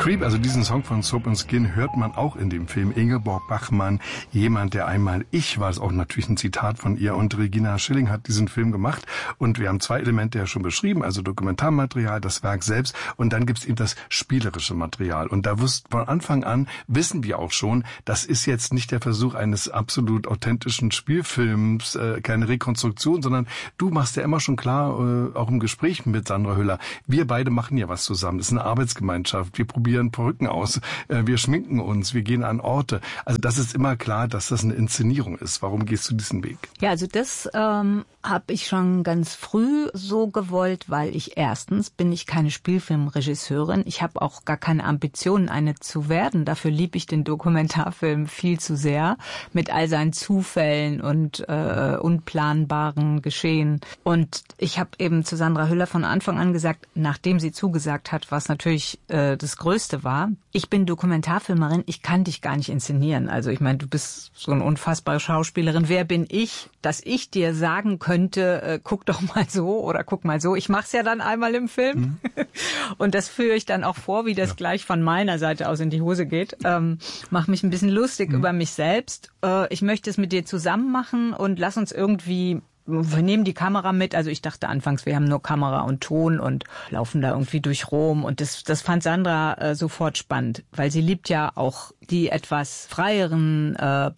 Creep, also diesen Song von Soap & Skin, hört man auch in dem Film. Ingeborg Bachmann, jemand, der einmal ich war, ist auch natürlich ein Zitat von ihr. Und Regina Schilling hat diesen Film gemacht. Und wir haben zwei Elemente ja schon beschrieben, also Dokumentarmaterial, das Werk selbst. Und dann gibt's eben das spielerische Material. Und da von Anfang an wissen wir auch schon, das ist jetzt nicht der Versuch eines absolut authentischen Spielfilms, keine Rekonstruktion, sondern du machst ja immer schon klar, auch im Gespräch mit Sandra Hüller, wir beide machen ja was zusammen. Das ist eine Arbeitsgemeinschaft. Wir probieren Perücken aus. Wir schminken uns. Wir gehen an Orte. Also das ist immer klar, dass das eine Inszenierung ist. Warum gehst du diesen Weg? Ja, also das habe ich schon ganz früh so gewollt, weil erstens bin ich keine Spielfilmregisseurin. Ich habe auch gar keine Ambitionen, eine zu werden. Dafür liebe ich den Dokumentarfilm viel zu sehr mit all seinen Zufällen und unplanbaren Geschehen. Und ich habe eben zu Sandra Hüller von Anfang an gesagt, nachdem sie zugesagt hat, was natürlich das Größte war, ich bin Dokumentarfilmerin, ich kann dich gar nicht inszenieren. Also ich meine, du bist so eine unfassbare Schauspielerin. Wer bin ich, dass ich dir sagen könnte, guck doch mal so oder guck mal so. Ich mache es ja dann einmal im Film. Mhm. Und das führe ich dann auch vor, wie das gleich von meiner Seite aus in die Hose geht. Mach mich ein bisschen lustig über mich selbst. Ich möchte es mit dir zusammen machen und lass uns irgendwie... Wir nehmen die Kamera mit, also ich dachte anfangs, wir haben nur Kamera und Ton und laufen da irgendwie durch Rom und das fand Sandra sofort spannend, weil sie liebt ja auch die etwas freieren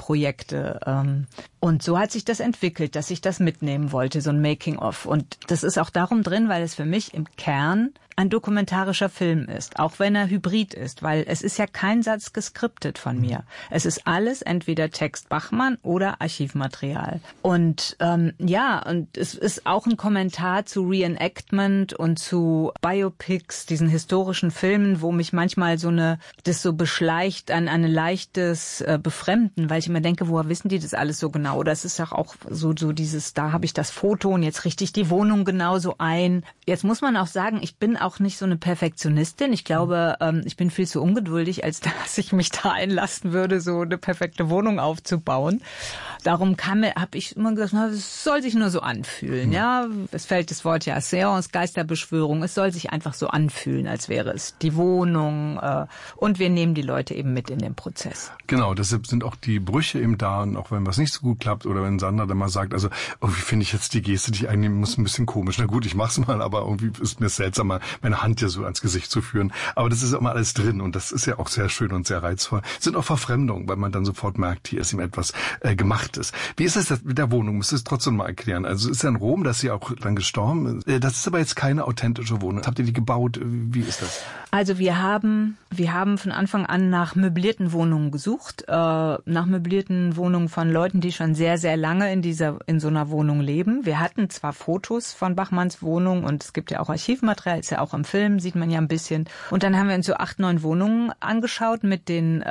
Projekte und so hat sich das entwickelt, dass ich das mitnehmen wollte, so ein Making-of und das ist auch darum drin, weil es für mich im Kern ein dokumentarischer Film ist, auch wenn er hybrid ist, weil es ist ja kein Satz geskriptet von mir. Es ist alles entweder Text Bachmann oder Archivmaterial. Und und es ist auch ein Kommentar zu Reenactment und zu Biopics, diesen historischen Filmen, wo mich manchmal das so beschleicht an ein leichtes Befremden, weil ich immer denke, woher wissen die das alles so genau? Oder es ist auch so dieses, da habe ich das Foto und jetzt richte ich die Wohnung genauso ein. Jetzt muss man auch sagen, ich bin auch nicht so eine Perfektionistin. Ich glaube, ich bin viel zu ungeduldig, als dass ich mich da einlassen würde, so eine perfekte Wohnung aufzubauen. Darum habe ich immer gesagt, es soll sich nur so anfühlen. Ja, es fällt das Wort ja Seance, Geisterbeschwörung. Es soll sich einfach so anfühlen, als wäre es die Wohnung. Und wir nehmen die Leute eben mit in den Prozess. Genau, deshalb sind auch die Brüche eben da. Und auch wenn was nicht so gut klappt oder wenn Sandra dann mal sagt, also wie finde ich jetzt die Geste, die ich einnehmen muss, ein bisschen komisch. Na gut, ich mach's mal, aber irgendwie ist mir seltsam, mal meine Hand ja so ans Gesicht zu führen. Aber das ist immer alles drin und das ist ja auch sehr schön und sehr reizvoll. Es sind auch Verfremdungen, weil man dann sofort merkt, hier ist ihm etwas Gemachtes. Wie ist das mit der Wohnung? Müsst ihr es trotzdem mal erklären. Also es ist ja in Rom, dass sie auch dann gestorben ist. Das ist aber jetzt keine authentische Wohnung. Habt ihr die gebaut? Wie ist das? Also wir haben von Anfang an nach möblierten Wohnungen gesucht, nach möblierten Wohnungen von Leuten, die schon sehr, sehr lange in so einer Wohnung leben. Wir hatten zwar Fotos von Bachmanns Wohnung und es gibt ja auch Archivmaterial, ist ja auch im Film, sieht man ja ein bisschen. Und dann haben wir uns so 8, 9 Wohnungen angeschaut mit den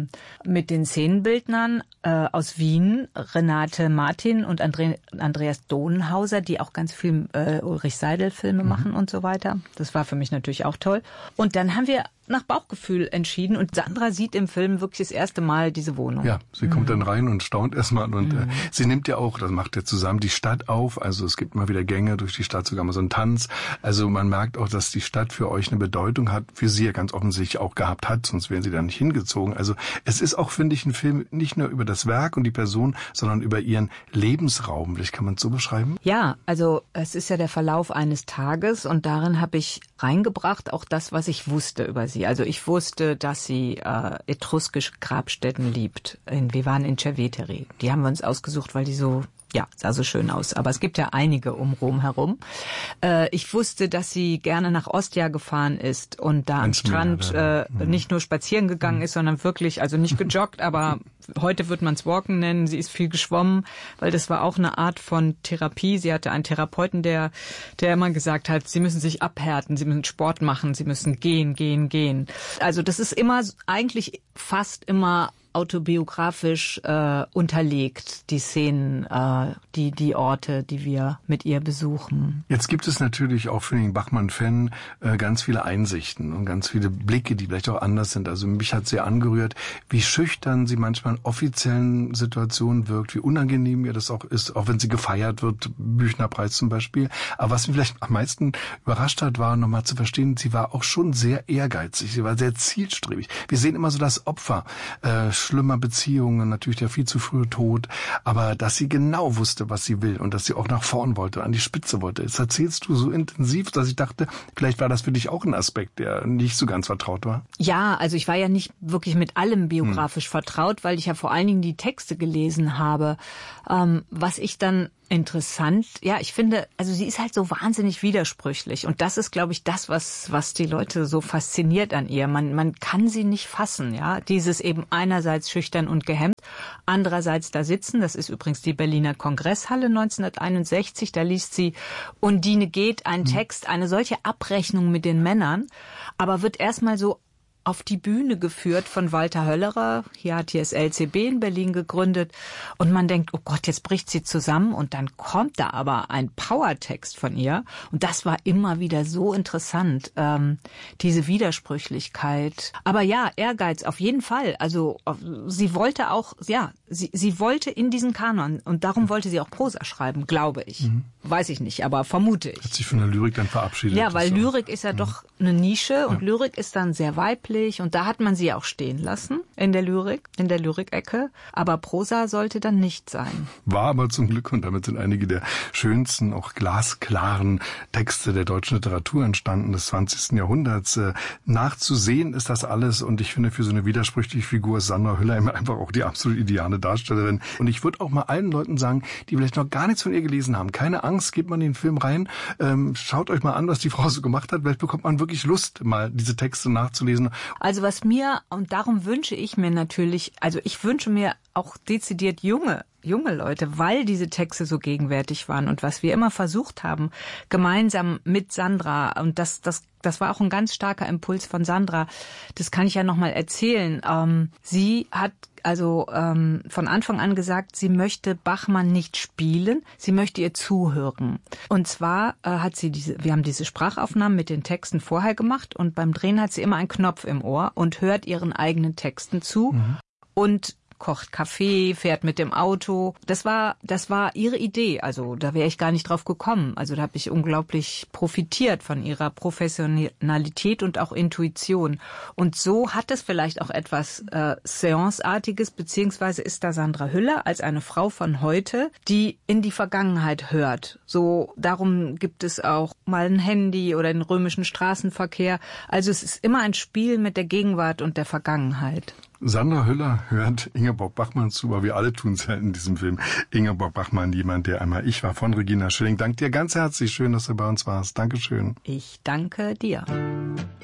Szenenbildnern aus Wien, Renate Martin und Andreas Dohnhauser, die auch ganz viel Ulrich Seidel-Filme machen und so weiter. Das war für mich natürlich auch toll. Und dann haben wir nach Bauchgefühl entschieden und Sandra sieht im Film wirklich das erste Mal diese Wohnung. Ja, sie kommt dann rein und staunt erstmal und sie nimmt ja auch, das macht ja zusammen, die Stadt auf, also es gibt immer wieder Gänge durch die Stadt, sogar mal so einen Tanz, also man merkt auch, dass die Stadt für euch eine Bedeutung hat, für sie ja ganz offensichtlich auch gehabt hat, sonst wären sie da nicht hingezogen. Also es ist auch, finde ich, ein Film nicht nur über das Werk und die Person, sondern über ihren Lebensraum. Vielleicht kann man es so beschreiben? Ja, also es ist ja der Verlauf eines Tages und darin habe ich reingebracht auch das, was ich wusste über sie. Also ich wusste, dass sie etruskische Grabstätten liebt. Wir waren in Cerveteri. Die haben wir uns ausgesucht, weil die sah so schön aus. Aber es gibt ja einige um Rom herum. Ich wusste, dass sie gerne nach Ostia gefahren ist und da am Strand nicht nur spazieren gegangen ist, sondern wirklich, also nicht gejoggt, aber heute wird man es Walken nennen. Sie ist viel geschwommen, weil das war auch eine Art von Therapie. Sie hatte einen Therapeuten, der immer gesagt hat, sie müssen sich abhärten, sie müssen Sport machen, sie müssen gehen. Also das ist immer, eigentlich fast immer autobiografisch unterlegt, die Szenen, die Orte, die wir mit ihr besuchen. Jetzt gibt es natürlich auch für den Bachmann-Fan ganz viele Einsichten und ganz viele Blicke, die vielleicht auch anders sind. Also mich hat sehr angerührt, wie schüchtern sie manchmal in offiziellen Situationen wirkt, wie unangenehm ihr das auch ist, auch wenn sie gefeiert wird, Büchnerpreis zum Beispiel. Aber was mich vielleicht am meisten überrascht hat, war nochmal zu verstehen, sie war auch schon sehr ehrgeizig, sie war sehr zielstrebig. Wir sehen immer so das Opfer schlimmer Beziehungen, natürlich der viel zu frühe Tod, aber dass sie genau wusste, was sie will und dass sie auch nach vorn wollte, an die Spitze wollte. Das erzählst du so intensiv, dass ich dachte, vielleicht war das für dich auch ein Aspekt, der nicht so ganz vertraut war. Ja, also ich war ja nicht wirklich mit allem biografisch vertraut, weil ich ja vor allen Dingen die Texte gelesen habe. Was ich dann interessant, ja, ich finde, also sie ist halt so wahnsinnig widersprüchlich und das ist, glaube ich, das, was die Leute so fasziniert an ihr. Man kann sie nicht fassen, ja. Dieses eben einerseits schüchtern und gehemmt, andererseits da sitzen, das ist übrigens die Berliner Kongresshalle 1961, da liest sie Undine geht, ein Text, eine solche Abrechnung mit den Männern, aber wird erstmal so auf die Bühne geführt von Walter Höllerer. Hier hat das LCB in Berlin gegründet. Und man denkt, oh Gott, jetzt bricht sie zusammen. Und dann kommt da aber ein Powertext von ihr. Und das war immer wieder so interessant, diese Widersprüchlichkeit. Aber ja, Ehrgeiz auf jeden Fall. Also sie wollte auch, ja, sie wollte in diesen Kanon. Und darum wollte sie auch Prosa schreiben, glaube ich. Weiß ich nicht, aber vermute ich. Hat sich von der Lyrik dann verabschiedet. Ja, weil Lyrik ist ja doch eine Nische und Lyrik ist dann sehr weiblich. Und da hat man sie auch stehen lassen in der Lyrikecke. Aber Prosa sollte dann nicht sein. War aber zum Glück, und damit sind einige der schönsten, auch glasklaren Texte der deutschen Literatur entstanden des 20. Jahrhunderts. Nachzusehen ist das alles. Und ich finde, für so eine widersprüchliche Figur ist Sandra Hüller einfach auch die absolut ideale Darstellerin. Und ich würde auch mal allen Leuten sagen, die vielleicht noch gar nichts von ihr gelesen haben, keine Angst, gebt mal in den Film rein, schaut euch mal an, was die Frau so gemacht hat. Vielleicht bekommt man wirklich Lust, mal diese Texte nachzulesen. Also was mir, und darum wünsche ich mir natürlich, also ich wünsche mir auch dezidiert junge Leute, weil diese Texte so gegenwärtig waren und was wir immer versucht haben, gemeinsam mit Sandra, und das war auch ein ganz starker Impuls von Sandra, das kann ich ja nochmal erzählen. Sie hat also von Anfang an gesagt, sie möchte Bachmann nicht spielen, sie möchte ihr zuhören. Und zwar wir haben diese Sprachaufnahmen mit den Texten vorher gemacht und beim Drehen hat sie immer einen Knopf im Ohr und hört ihren eigenen Texten zu und kocht Kaffee, fährt mit dem Auto. Das war ihre Idee. Also da wäre ich gar nicht drauf gekommen. Also da habe ich unglaublich profitiert von ihrer Professionalität und auch Intuition. Und so hat es vielleicht auch etwas Seance-artiges, beziehungsweise ist da Sandra Hüller als eine Frau von heute, die in die Vergangenheit hört. So, darum gibt es auch mal ein Handy oder den römischen Straßenverkehr. Also es ist immer ein Spiel mit der Gegenwart und der Vergangenheit. Sandra Hüller hört Ingeborg Bachmann zu, aber wir alle tun es ja in diesem Film. Ingeborg Bachmann, jemand, der einmal ich war, von Regina Schilling. Danke dir ganz herzlich. Schön, dass du bei uns warst. Dankeschön. Ich danke dir.